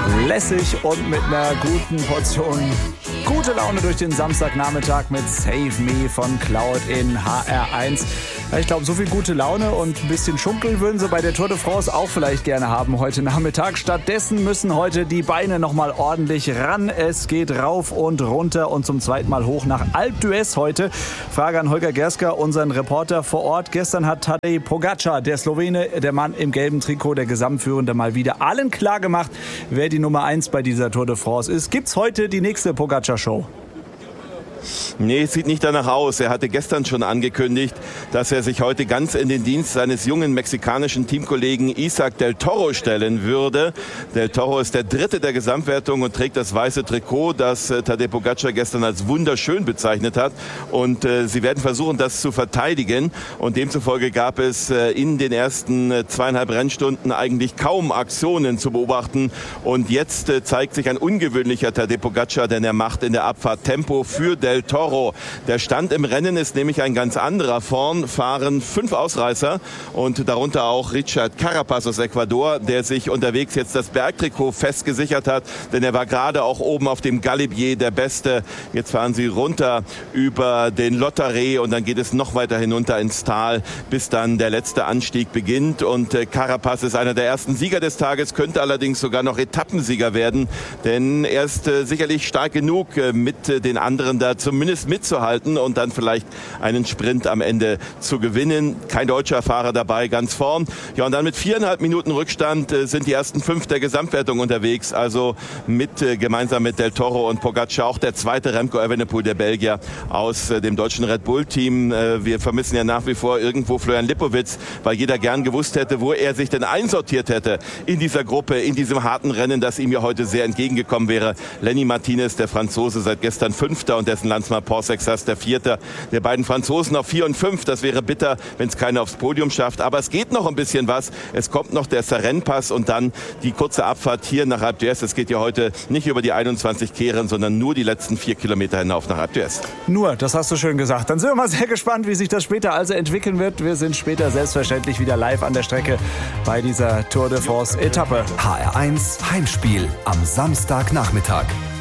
lässig und mit einer guten Portion gute Laune durch den Samstagnachmittag mit Save Me von Cloud in HR1. Ich glaube, so viel gute Laune und ein bisschen Schunkeln würden sie bei der Tour de France auch vielleicht gerne haben heute Nachmittag. Stattdessen müssen heute die Beine nochmal ordentlich ran. Es geht rauf und runter und zum zweiten Mal hoch nach Alpe d'Huez heute. Frage an Holger Gersker, unseren Reporter vor Ort. Gestern hat Tadej Pogačar, der Slowene, der Mann im gelben Trikot, der Gesamtführende, mal wieder allen klar gemacht, wer die Nummer 1 bei dieser Tour de France ist. Gibt's heute die nächste Pogačar-Show? Nee, es sieht nicht danach aus. Er hatte gestern schon angekündigt, dass er sich heute ganz in den Dienst seines jungen mexikanischen Teamkollegen Isaac Del Toro stellen würde. Del Toro ist der Dritte der Gesamtwertung und trägt das weiße Trikot, das Tadej Pogačar gestern als wunderschön bezeichnet hat. Und sie werden versuchen, das zu verteidigen. Und demzufolge gab es in den ersten 2,5 Rennstunden eigentlich kaum Aktionen zu beobachten. Und jetzt zeigt sich ein ungewöhnlicher Tadej Pogačar, denn er macht in der Abfahrt Tempo für Del Toro. Der Stand im Rennen ist nämlich ein ganz anderer. Vorn fahren 5 Ausreißer und darunter auch Richard Carapaz aus Ecuador, der sich unterwegs jetzt das Bergtrikot festgesichert hat, denn er war gerade auch oben auf dem Galibier der Beste. Jetzt fahren sie runter über den Lottaré und dann geht es noch weiter hinunter ins Tal, bis dann der letzte Anstieg beginnt. Und Carapaz ist einer der ersten Sieger des Tages, könnte allerdings sogar noch Etappensieger werden, denn er ist sicherlich stark genug, mit den anderen da zumindest mitzuhalten und dann vielleicht einen Sprint am Ende zu gewinnen. Kein deutscher Fahrer dabei, ganz vorn. Ja, und dann mit 4,5 Minuten Rückstand sind die ersten 5 der Gesamtwertung unterwegs. Also gemeinsam mit Del Toro und Pogačar auch der zweite Remco Evenepoel, der Belgier aus dem deutschen Red Bull-Team. Wir vermissen ja nach wie vor irgendwo Florian Lipowitz, weil jeder gern gewusst hätte, wo er sich denn einsortiert hätte in dieser Gruppe, in diesem harten Rennen, das ihm ja heute sehr entgegengekommen wäre. Lenny Martinez, der Franzose, seit gestern 5. und dessen Landsmann Paul Sexas, der 4. der beiden Franzosen auf 4 und 5. Das wäre bitter, wenn es keiner aufs Podium schafft. Aber es geht noch ein bisschen was. Es kommt noch der Sarenne-Pass und dann die kurze Abfahrt hier nach Alpe d'Huez. Es geht ja heute nicht über die 21 Kehren, sondern nur die letzten 4 Kilometer hinauf nach Alpe d'Huez. Nur, das hast du schön gesagt. Dann sind wir mal sehr gespannt, wie sich das später also entwickeln wird. Wir sind später selbstverständlich wieder live an der Strecke bei dieser Tour de France-Etappe. HR1 Heimspiel am Samstagnachmittag.